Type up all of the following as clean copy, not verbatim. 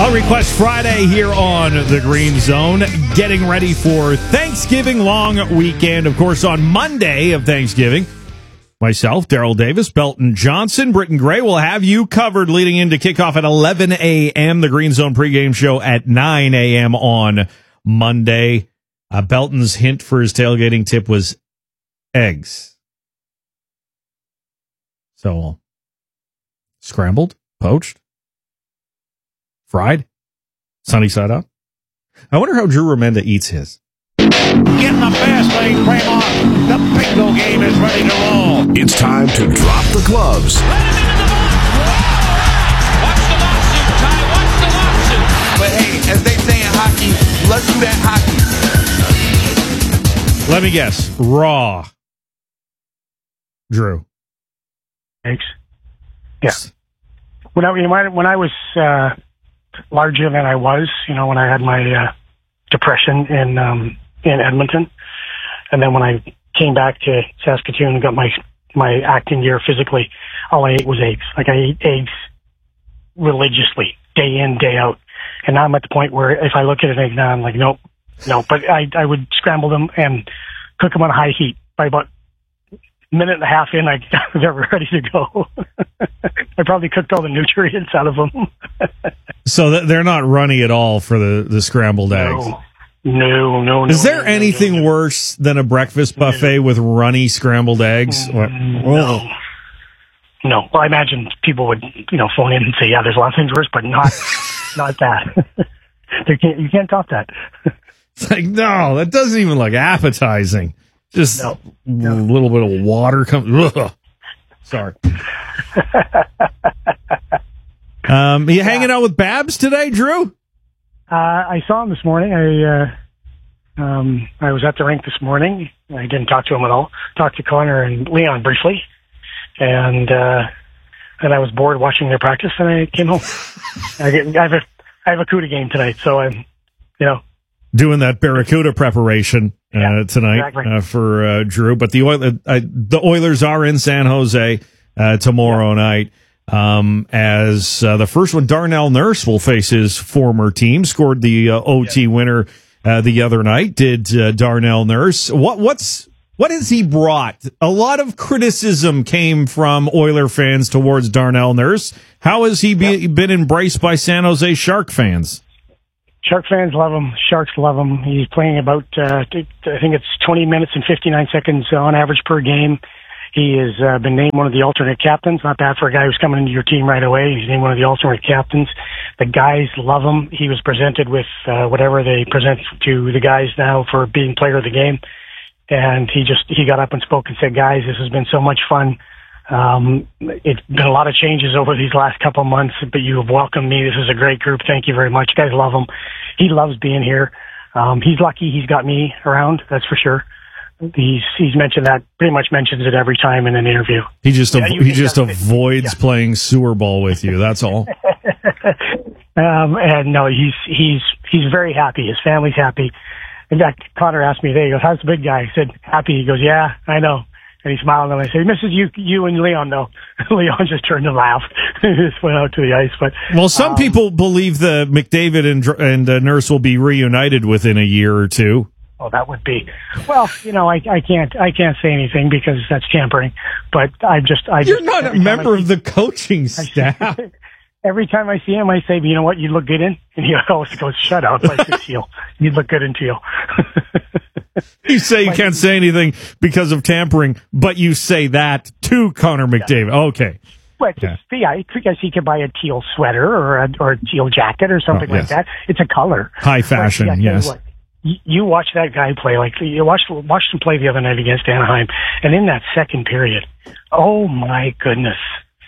All Request Friday here on the Green Zone, getting ready for Thanksgiving long weekend. Of course, on Monday of Thanksgiving, myself, Daryl Davis, Belton Johnson, Britton Gray will have you covered leading into kickoff at 11 a.m. The Green Zone pregame show at 9 a.m. on Monday. Belton's hint for his tailgating tip was eggs. So, scrambled, poached, fried, sunny side up. I wonder how Drew Remenda eats his. Getting the fast lane frame on. The bingo game is ready to roll. It's time to drop the gloves. Let him into the box. Whoa! Watch the lawsuit, Ty. Watch the lawsuit. But hey, as they say in hockey, let's do that hockey. Let me guess. Raw. Drew. Eggs. Yeah. When I was larger than I was, when I had my depression in Edmonton, and then when I came back to Saskatoon and got my acting year physically, all I ate was eggs. Like, I ate eggs religiously, day in, day out. And now I'm at the point where if I look at an egg now, I'm like, nope. But I would scramble them and cook them on high heat. By about a minute and a half in, I was ever ready to go. I probably cooked all the nutrients out of them. So they're not runny at all for the scrambled eggs. No. Is there anything worse than a breakfast buffet with runny scrambled eggs? No. Well, I imagine people would, phone in and say, yeah, there's a lot of things worse, but not that. You can't top that. It's like, no, that doesn't even look appetizing. Just a little bit of water comes. Sorry. You hanging out with Babs today, Drew? I saw him this morning. I was at the rink this morning. I didn't talk to him at all. Talked to Connor and Leon briefly, and I was bored watching their practice, and I came home. I have a CUDA game tonight, so I'm, doing that Barracuda preparation tonight exactly. For Drew. But the Oilers are in San Jose tomorrow night. As the first one, Darnell Nurse will face his former team. Scored the OT winner the other night. Did Darnell Nurse? What has he brought? A lot of criticism came from Oiler fans towards Darnell Nurse. How has he been embraced by San Jose Shark fans? Shark fans love him. Sharks love him. He's playing about, I think it's 20 minutes and 59 seconds on average per game. He has been named one of the alternate captains. Not bad for a guy who's coming into your team right away. He's named one of the alternate captains. The guys love him. He was presented with whatever they present to the guys now for being player of the game. And he got up and spoke and said, guys, this has been so much fun. It's been a lot of changes over these last couple of months, but you have welcomed me. This is a great group. Thank you very much. You guys love him. He loves being here. He's lucky he's got me around. That's for sure. He's mentioned that, pretty much mentions it every time in an interview. He just avoids playing sewer ball with you. That's all. And no, he's very happy. His family's happy. In fact, Connor asked me today, he goes, how's the big guy? I said, happy. He goes, yeah, I know. And he smiled, and I said, Mrs. You and Leon, though. Leon just turned and laughed. He just went out to the ice. But some people believe the McDavid and Nurse will be reunited within a year or two. Oh, that would be. Well, I can't say anything because that's tampering. But You're not a member of the coaching staff. Every time I see him, I say, you know what, you look good in? And he always goes, shut up, like the Teal. You look good in Teal. You say you can't say anything because of tampering, but you say that to Connor McDavid. Yeah. Okay. But because he could buy a teal sweater or a teal jacket or something like that. It's a color. High fashion, but, yes. What, you watch that guy play, like you watched him play the other night against Anaheim, and in that second period, oh my goodness,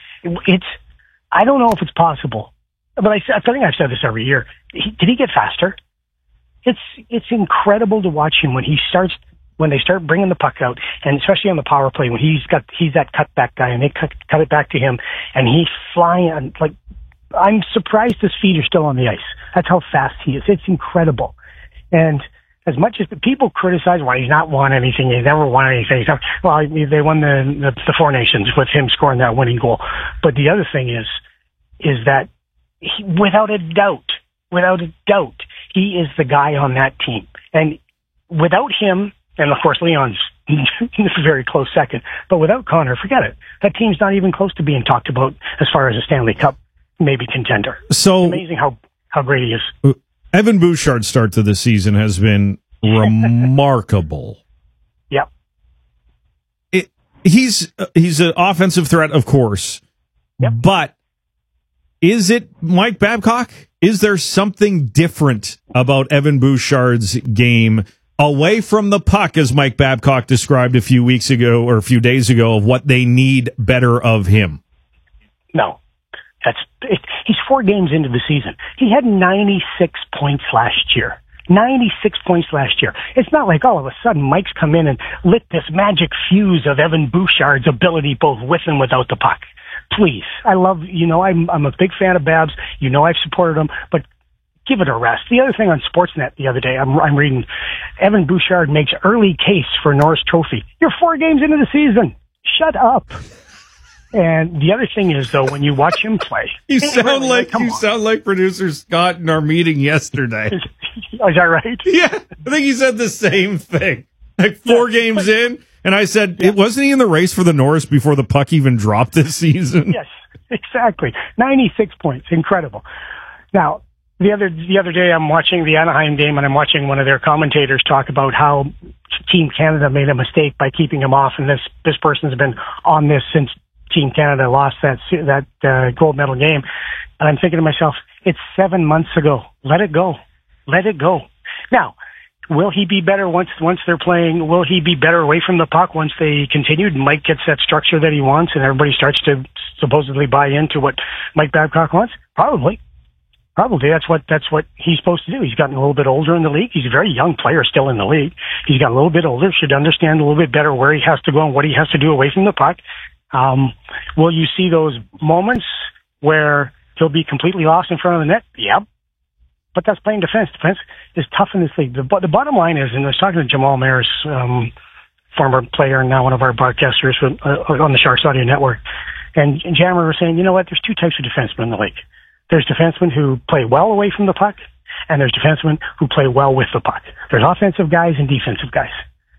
I don't know if it's possible, but I think I've said this every year. Did he get faster? It's incredible to watch him when they start bringing the puck out, and especially on the power play when he's that cutback guy, and they cut it back to him, and he's flying. Like, I'm surprised his feet are still on the ice. That's how fast he is. It's incredible. And as much as the people criticize why he's not won anything, he's never won anything. They won the Four Nations with him scoring that winning goal. But the other thing is that without a doubt, without a doubt, he is the guy on that team. And without him, and of course Leon's a very close second, but without Connor, forget it. That team's not even close to being talked about as far as a Stanley Cup maybe contender. So it's amazing how great he is. Evan Bouchard's start to the season has been remarkable. Yep. He's an offensive threat, of course. Yep. But is it Mike Babcock? Is there something different about Evan Bouchard's game away from the puck, as Mike Babcock described a few weeks ago or a few days ago, of what they need better of him? No. He's 4 games into the season. He had 96 points last year. 96 points last year. It's not like all of a sudden Mike's come in and lit this magic fuse of Evan Bouchard's ability both with and without the puck. Please. I love, I'm a big fan of Babs. I've supported him, but give it a rest. The other thing on Sportsnet the other day, I'm reading, Evan Bouchard makes early case for Norris Trophy. You're 4 games into the season. Shut up. And the other thing is, though, when you watch him play, you sound like producer Scott in our meeting yesterday. Is that right? Yeah, I think he said the same thing. Like 4 games in, and I said, it wasn't he in the race for the Norris before the puck even dropped this season? Yes, exactly. 96 points, incredible. Now, the other day, I'm watching the Anaheim game, and I'm watching one of their commentators talk about how Team Canada made a mistake by keeping him off, and this person's been on this since Team Canada lost that gold medal game. And I'm thinking to myself, it's 7 months ago. Let it go. Let it go. Now, will he be better once they're playing? Will he be better away from the puck once they continued? Mike gets that structure that he wants, and everybody starts to supposedly buy into what Mike Babcock wants? Probably. That's what he's supposed to do. He's gotten a little bit older in the league. He's a very young player still in the league. He's got a little bit older, should understand a little bit better where he has to go and what he has to do away from the puck. Will you see those moments where he'll be completely lost in front of the net? Yeah. But that's playing defense. Defense is tough in this league. The bottom line is, and I was talking to Jamal Mayers, former player and now one of our broadcasters on the Sharks Audio Network, and Jammer was saying, you know what, there's 2 types of defensemen in the league. There's defensemen who play well away from the puck, and there's defensemen who play well with the puck. There's offensive guys and defensive guys.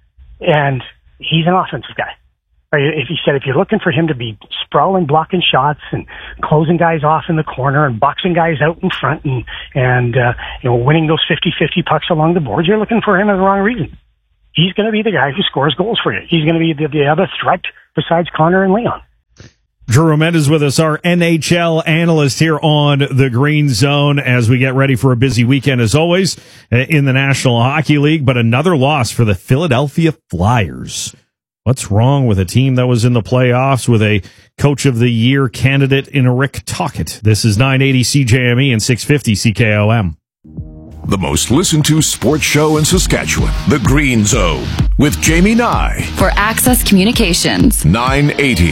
And he's an offensive guy. If you're looking for him to be sprawling, blocking shots and closing guys off in the corner and boxing guys out in front and winning those 50-50 pucks along the boards, you're looking for him for the wrong reason. He's going to be the guy who scores goals for you. He's going to be the other threat besides Connor and Leon. Drew Ahmed is with us, our NHL analyst here on the Green Zone, as we get ready for a busy weekend, as always, in the National Hockey League. But another loss for the Philadelphia Flyers. What's wrong with a team that was in the playoffs with a Coach of the Year candidate in Rick Tocchet? This is 980 CJME and 650 CKOM. The most listened to sports show in Saskatchewan, The Green Zone, with Jamie Nye. For Access Communications. 980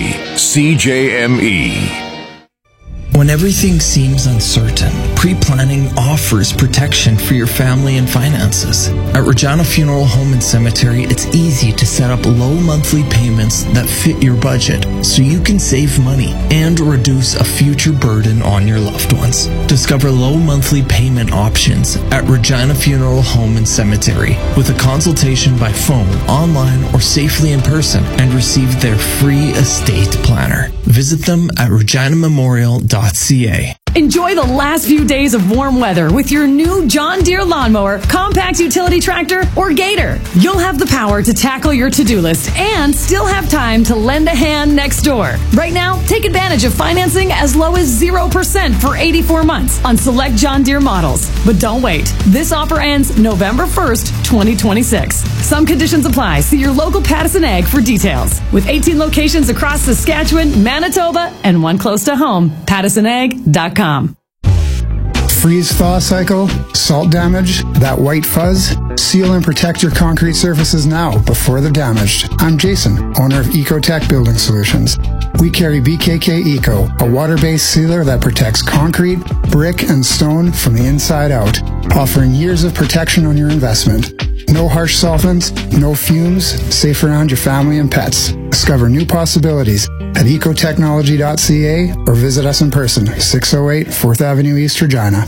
CJME. When everything seems uncertain, pre-planning offers protection for your family and finances. At Regina Funeral Home and Cemetery, it's easy to set up low monthly payments that fit your budget so you can save money and reduce a future burden on your loved ones. Discover low monthly payment options at Regina Funeral Home and Cemetery with a consultation by phone, online, or safely in person, and receive their free estate planner. Visit them at reginamemorial.ca. Enjoy the last few days of warm weather with your new John Deere lawnmower, compact utility tractor, or Gator. You'll have the power to tackle your to-do list and still have time to lend a hand next door. Right now, take advantage of financing as low as 0% for 84 months on select John Deere models. But don't wait. This offer ends November 1st, 2026. Some conditions apply. See your local Pattison Ag for details. With 18 locations across Saskatchewan, Manitoba, and one close to home, PattisonAg.com. Freeze-thaw cycle, salt damage, that white fuzz. Seal and protect your concrete surfaces now before they're damaged. I'm Jason, owner of Ecotech Building Solutions. We carry BKK Eco, a water-based sealer that protects concrete, brick, and stone from the inside out, offering years of protection on your investment. No harsh solvents, no fumes, safe around your family and pets. Discover new possibilities at ecotechnology.ca or visit us in person, 608 4th Avenue East, Regina.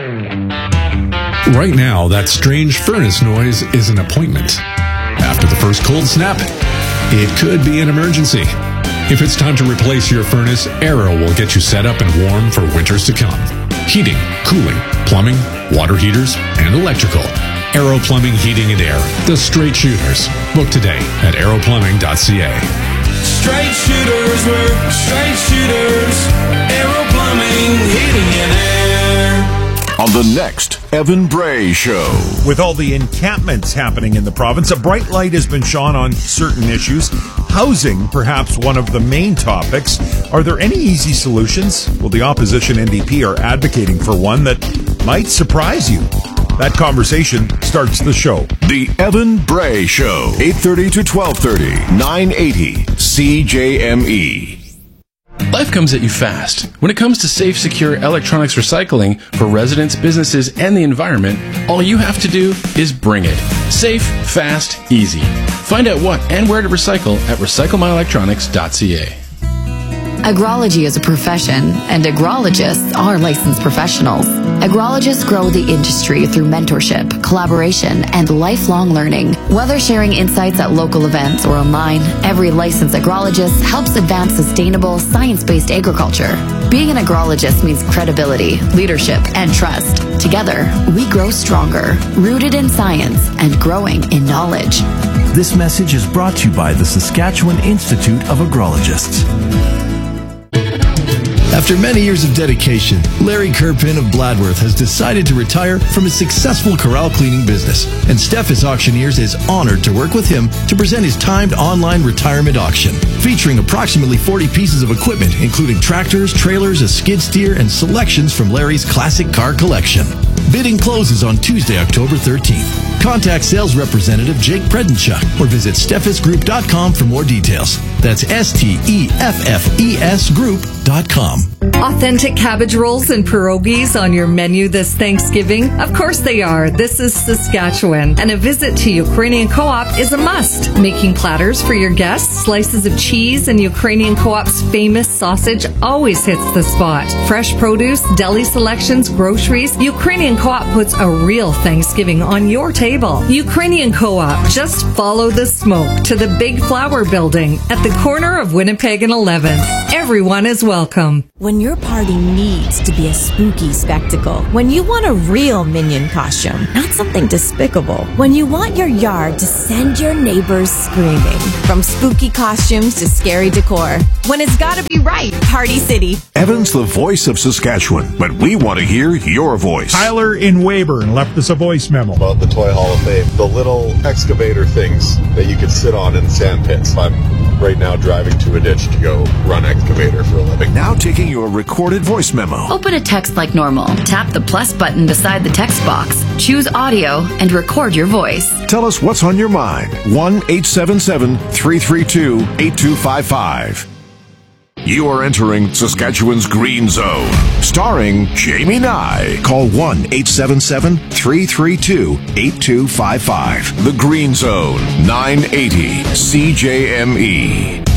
Right now, that strange furnace noise is an appointment. After the first cold snap, it could be an emergency. If it's time to replace your furnace, Arrow will get you set up and warm for winters to come. Heating, cooling, plumbing, water heaters, and electrical. Arrow Plumbing, Heating and Air. The Straight Shooters. Book today at arrowplumbing.ca. Straight shooters, we're straight shooters. Arrow Plumbing, Heating and Air. On the next Evan Bray Show. With all the encampments happening in the province, a bright light has been shone on certain issues. Housing, perhaps one of the main topics. Are there any easy solutions? Well, the opposition NDP are advocating for one that might surprise you. That conversation starts the show. The Evan Bray Show, 8:30 to 12:30, 980 CJME. Life comes at you fast. When it comes to safe, secure electronics recycling for residents, businesses, and the environment, all you have to do is bring it. Safe, fast, easy. Find out what and where to recycle at recyclemyelectronics.ca. Agrology is a profession, and agrologists are licensed professionals. Agrologists grow the industry through mentorship, collaboration, and lifelong learning. Whether sharing insights at local events or online, every licensed agrologist helps advance sustainable, science-based agriculture. Being an agrologist means credibility, leadership, and trust. Together, we grow stronger, rooted in science and growing in knowledge. This message is brought to you by the Saskatchewan Institute of Agrologists. After many years of dedication, Larry Kerpin of Bladworth has decided to retire from his successful corral cleaning business, and Steffes Auctioneers is honored to work with him to present his timed online retirement auction, featuring approximately 40 pieces of equipment, including tractors, trailers, a skid steer, and selections from Larry's classic car collection. Bidding closes on Tuesday, October 13th. Contact sales representative Jake Predenchuk or visit steffesgroup.com for more details. That's STEFFES group.com. Authentic cabbage rolls and pierogies on your menu this Thanksgiving? Of course they are. This is Saskatchewan, and a visit to Ukrainian Co-op is a must. Making platters for your guests, slices of cheese, and Ukrainian Co-op's famous sausage always hits the spot. Fresh produce, deli selections, groceries, Ukrainian Co-op puts a real Thanksgiving on your table. Ukrainian Co-op, just follow the smoke to the Big Flower Building at the corner of Winnipeg and 11th. Everyone is welcome. When your party needs to be a spooky spectacle, when you want a real minion costume, not something despicable, when you want your yard to send your neighbors screaming, from spooky costumes to scary decor, when it's gotta be right, Party City. Evan's the voice of Saskatchewan, but we want to hear your voice. Tyler in Weyburn left us a voice memo about the Toy Hall of Fame, the little excavator things that you could sit on in sand pits. I'm right now driving to a ditch to go run excavator for a living. Now taking your recorded voice memo. Open a text like normal. Tap the plus button beside the text box. Choose audio and record your voice. Tell us what's on your mind. 1-877-332-8255. You are entering Saskatchewan's Green Zone, starring Jamie Nye. Call 1-877-332-8255. The Green Zone, 980 CJME.